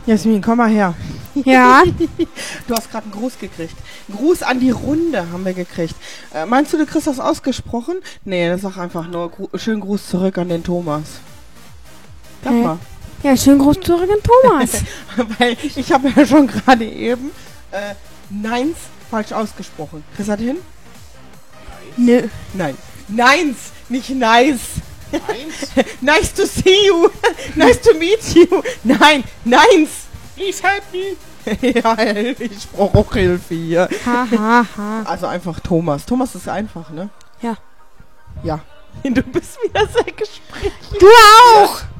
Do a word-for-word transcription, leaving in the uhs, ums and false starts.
Jasmin, komm mal her. Ja. Du hast gerade einen Gruß gekriegt. Gruß an die Runde haben wir gekriegt. Äh, meinst du, du kriegst das ausgesprochen? Nee, das sag einfach nur Gru schönen Gruß zurück an den Thomas. Sag Hä? mal. Ja, schönen Gruß zurück an Thomas. Weil ich habe ja schon gerade eben äh, Neins falsch ausgesprochen. Kriegst du das hin? Nö. Nein. Neins, nicht nice. Eins? Nice to see you. Nice to meet you. Nein, neins. Please help me. Ja, ich brauche auch Hilfe hier. Ha, ha, ha. Also einfach Thomas. Thomas ist einfach, ne? Ja. Ja. Du bist wieder sehr gesprächig. Du auch!